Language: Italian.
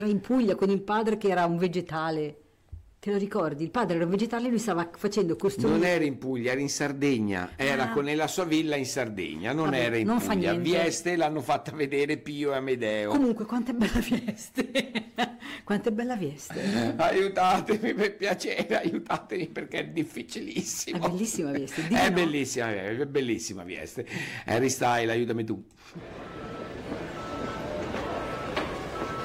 in Puglia con il padre che era un vegetale. Te lo ricordi? Il padre era un vegetale e lui stava facendo costumi. Non era in Puglia, era in Sardegna, era Ah. nella sua villa in Sardegna, non Vabbè, era in non fa Puglia. niente. Vieste l'hanno fatta vedere Pio e Amedeo. Comunque, quanto è bella Vieste! Quanto è bella Vieste! Aiutatemi per piacere, aiutatemi perché è difficilissimo. È bellissima Vieste, È no? bellissima Vieste. Harry Style, aiutami tu.